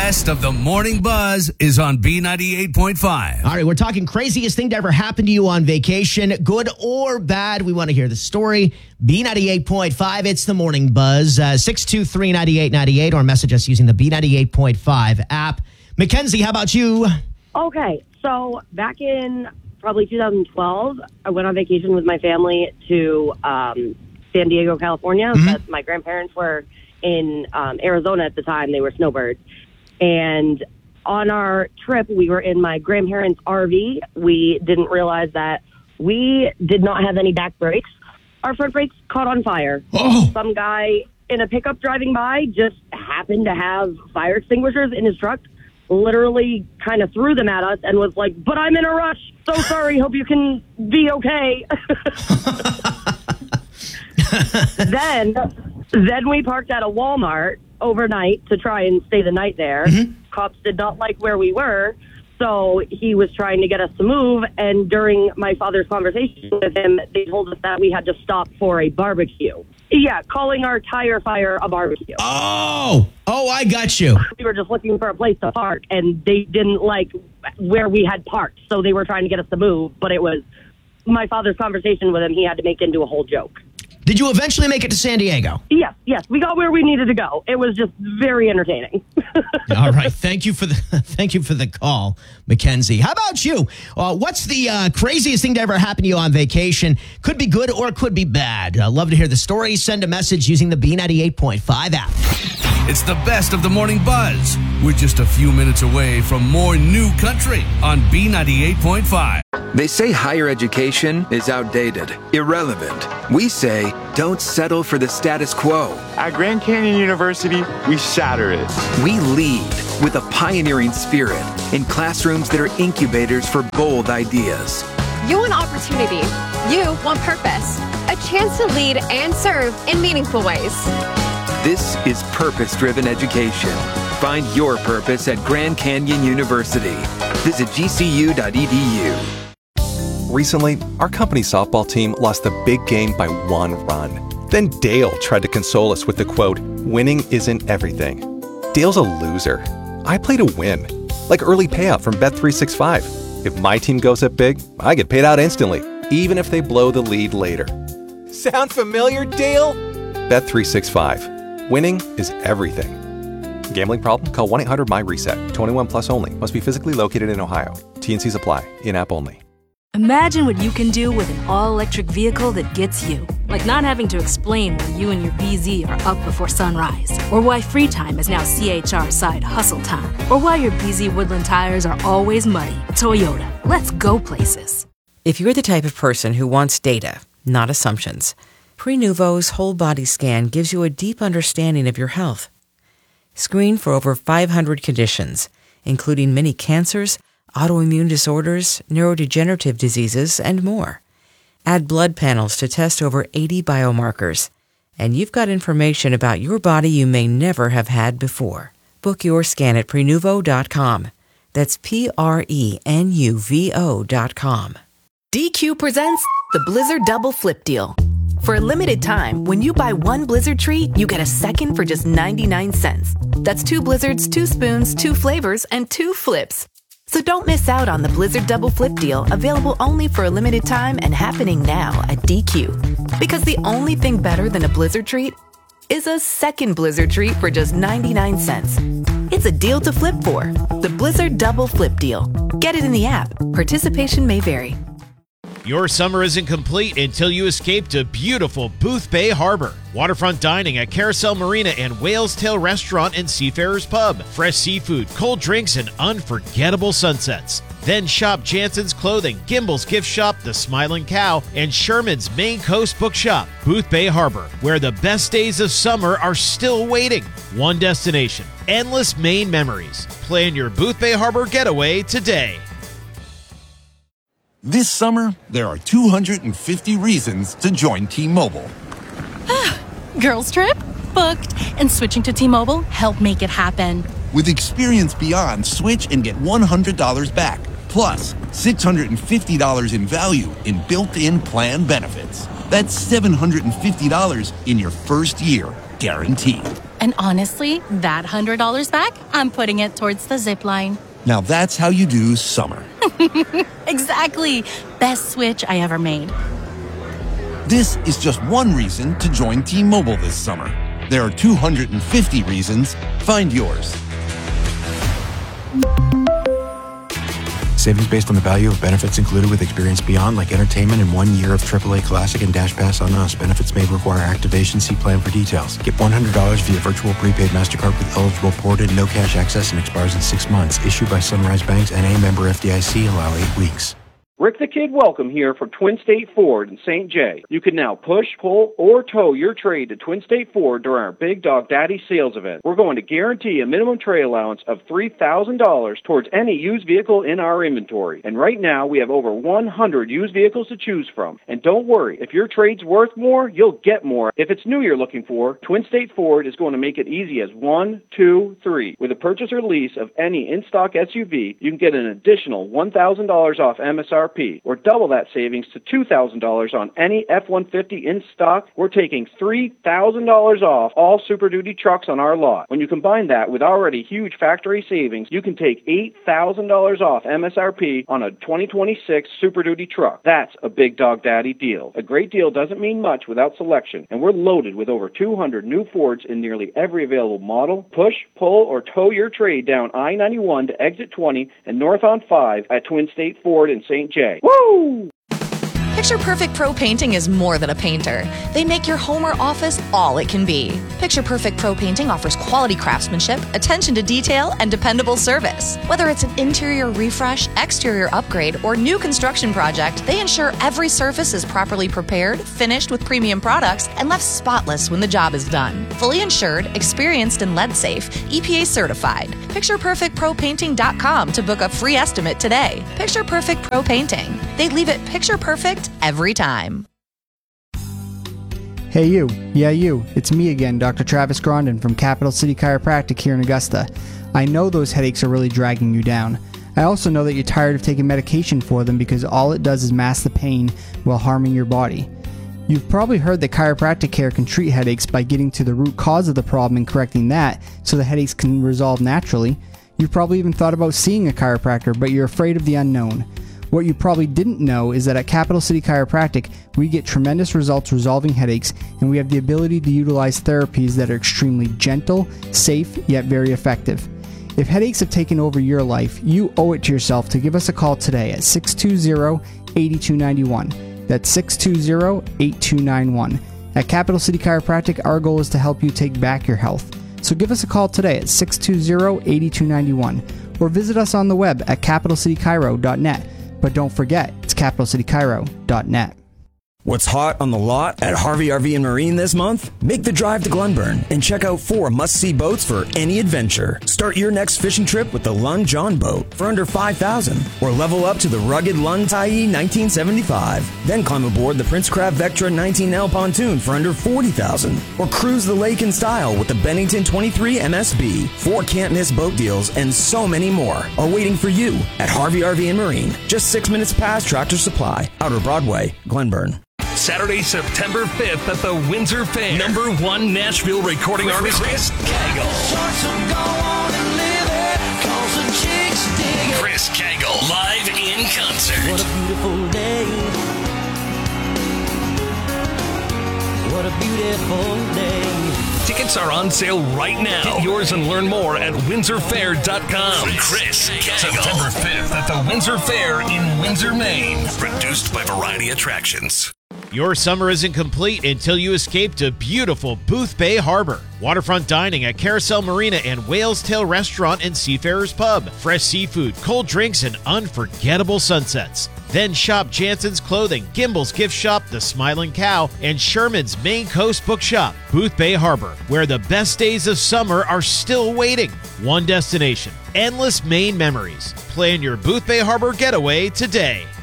best of the morning buzz is on B98.5. All right, we're talking craziest thing to ever happen to you on vacation, good or bad. We want to hear the story. B98.5, it's the morning buzz. 623-9898 or message us using the B98.5 app. Mackenzie, how about you? Okay, so back in probably 2012, I went on vacation with my family to San Diego, California. Mm-hmm. My grandparents were in Arizona at the time. They were snowbirds. And on our trip, we were in my grandparents' RV. We didn't realize that we did not have any back brakes. Our front brakes caught on fire. Oh. Some guy in a pickup driving by just happened to have fire extinguishers in his truck, literally kind of threw them at us and was like, "But I'm in a rush. So sorry. Hope you can be okay." Then we parked at a Walmart overnight to try and stay the night there. Mm-hmm. Cops did not like where we were, so he was trying to get us to move. And during my father's conversation with him, they told us that we had to stop for a barbecue. Yeah, calling our tire fire a barbecue. Oh, I got you. We were just looking for a place to park, and they didn't like where we had parked, so they were trying to get us to move. But it was my father's conversation with him. He had to make into a whole joke. Did you eventually make it to San Diego? Yes. We got where we needed to go. It was just very entertaining. All right. Thank you for the call, Mackenzie. How about you? What's the craziest thing to ever happen to you on vacation? Could be good or could be bad. Love to hear the story. Send a message using the B98.5 app. It's the best of the morning buzz. We're just a few minutes away from more new country on B98.5. They say higher education is outdated, irrelevant. We say don't settle for the status quo. At Grand Canyon University, we shatter it. We lead with a pioneering spirit in classrooms that are incubators for bold ideas. You want opportunity. You want purpose. A chance to lead and serve in meaningful ways. This is purpose-driven education. Find your purpose at Grand Canyon University. Visit gcu.edu. Recently, our company softball team lost the big game by 1 run. Then Dale tried to console us with the quote, "Winning isn't everything." Dale's a loser. I play to win. Like early payout from Bet365. If my team goes up big, I get paid out instantly, even if they blow the lead later. Sound familiar, Dale? Bet365. Winning is everything. Gambling problem? Call 1-800-MY-RESET. 21 plus only. Must be physically located in Ohio. T&Cs apply. In-app only. Imagine what you can do with an all-electric vehicle that gets you. Like not having to explain why you and your BZ are up before sunrise. Or why free time is now CHR side hustle time. Or why your BZ Woodland tires are always muddy. Toyota. Let's go places. If you're the type of person who wants data, not assumptions, Prenuvo's whole body scan gives you a deep understanding of your health. Screen for over 500 conditions, including many cancers, autoimmune disorders, neurodegenerative diseases, and more. Add blood panels to test over 80 biomarkers, and you've got information about your body you may never have had before. Book your scan at Prenuvo.com. That's Prenuvo.com. DQ presents the Blizzard Double Flip Deal. For a limited time, when you buy one Blizzard treat, you get a second for just 99 cents. That's 2 Blizzards, 2 spoons, 2 flavors, and 2 flips. So don't miss out on the Blizzard Double Flip Deal, available only for a limited time and happening now at DQ. Because the only thing better than a Blizzard treat is a second Blizzard treat for just 99 cents. It's a deal to flip for. The Blizzard Double Flip Deal. Get it in the app. Participation may vary. Your summer isn't complete until you escape to beautiful Boothbay Harbor. Waterfront dining at Carousel Marina and Whale's Tail Restaurant and Seafarers Pub. Fresh seafood, cold drinks, and unforgettable sunsets. Then shop Jansen's Clothing, Gimbel's Gift Shop, The Smiling Cow, and Sherman's Main Coast Bookshop. Boothbay Harbor, where the best days of summer are still waiting. One destination, endless Maine memories. Plan your Boothbay Harbor getaway today. This summer, there are 250 reasons to join T-Mobile. Girls trip? Booked. And switching to T-Mobile helped make it happen. With Experience Beyond, switch and get $100 back. Plus, $650 in value in built-in plan benefits. That's $750 in your first year, guaranteed. And honestly, that $100 back, I'm putting it towards the zip line. Now that's how you do summer. Exactly. Best switch I ever made. This is just one reason to join T-Mobile this summer. There are 250 reasons. Find yours. Savings based on the value of benefits included with Experience Beyond, like entertainment and 1 year of AAA Classic and Dash Pass on us. Benefits may require activation. See plan for details. Get $100 via virtual prepaid MasterCard with eligible ported, no cash access, and expires in 6 months. Issued by Sunrise Banks, N.A. member FDIC. Allow 8 weeks. Rick the Kid Welcome here from Twin State Ford in St. Jay. You can now push, pull, or tow your trade to Twin State Ford during our Big Dog Daddy sales event. We're going to guarantee a minimum trade allowance of $3,000 towards any used vehicle in our inventory. And right now, we have over 100 used vehicles to choose from. And don't worry, if your trade's worth more, you'll get more. If it's new you're looking for, Twin State Ford is going to make it easy as 1, 2, 3. With a purchase or lease of any in-stock SUV, you can get an additional $1,000 off MSRP. Or double that savings to $2,000 on any F-150 in stock. We're taking $3,000 off all Super Duty trucks on our lot. When you combine that with already huge factory savings, you can take $8,000 off MSRP on a 2026 Super Duty truck. That's a Big Dog Daddy deal. A great deal doesn't mean much without selection, and we're loaded with over 200 new Fords in nearly every available model. Push, pull, or tow your trade down I-91 to exit 20 and north on 5 at Twin State Ford in St. Jay. Woo! Picture Perfect Pro Painting is more than a painter. They make your home or office all it can be. Picture Perfect Pro Painting offers quality craftsmanship, attention to detail, and dependable service. Whether it's an interior refresh, exterior upgrade, or new construction project, they ensure every surface is properly prepared, finished with premium products, and left spotless when the job is done. Fully insured, experienced, and lead safe, EPA certified. PicturePerfectProPainting.com to book a free estimate today. Picture Perfect Pro Painting. They leave it picture perfect every time. Hey you, yeah you, it's me again, Dr. Travis Grondin from Capital City Chiropractic here in Augusta. I know those headaches are really dragging you down. I also know that you're tired of taking medication for them because all it does is mask the pain while harming your body. You've probably heard that chiropractic care can treat headaches by getting to the root cause of the problem and correcting that so the headaches can resolve naturally. You've probably even thought about seeing a chiropractor, but you're afraid of the unknown. What you probably didn't know is that at Capital City Chiropractic, we get tremendous results resolving headaches, and we have the ability to utilize therapies that are extremely gentle, safe, yet very effective. If headaches have taken over your life, you owe it to yourself to give us a call today at 620-8291. That's 620-8291. At Capital City Chiropractic, our goal is to help you take back your health. So give us a call today at 620-8291, or visit us on the web at capitalcitychiro.net. But don't forget, it's capitalcitychiro.net. What's hot on the lot at Harvey RV and Marine this month? Make the drive to Glenburn and check out 4 must-see boats for any adventure. Start your next fishing trip with the Lund John boat for under $5,000, or level up to the rugged Lund Tyee 1975. Then climb aboard the Prince Crab Vectra 19L pontoon for under $40,000, or cruise the lake in style with the Bennington 23 MSB. 4 can't-miss boat deals and so many more are waiting for you at Harvey RV and Marine, just 6 minutes past Tractor Supply, Outer Broadway, Glenburn. Saturday, September 5th at the Windsor Fair. Number 1 Nashville recording artist, Chris Cagle. Chris Cagle, live in concert. What a beautiful day. What a beautiful day. Tickets are on sale right now. Get yours and learn more at windsorfair.com. Chris Cagle. September 5th at the Windsor Fair in Windsor, Maine. Produced by Variety Attractions. Your summer isn't complete until you escape to beautiful Booth Bay Harbor. Waterfront dining at Carousel Marina and Whale's Tail Restaurant and Seafarers Pub. Fresh seafood, cold drinks, and unforgettable sunsets. Then shop Jansen's Clothing, Gimbel's Gift Shop, The Smiling Cow, and Sherman's Maine Coast Bookshop. Booth Bay Harbor, where the best days of summer are still waiting. One destination, endless Maine memories. Plan your Booth Bay Harbor getaway today.